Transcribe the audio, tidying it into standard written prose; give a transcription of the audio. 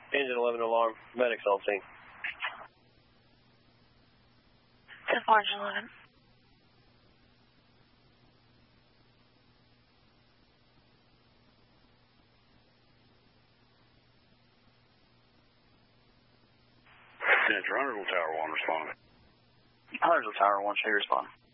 Engine 11 alarm. Medics on scene. 10 Engine 11. Yeah, Huntersville Tower 1 responding. Huntersville Tower 1, should you respond?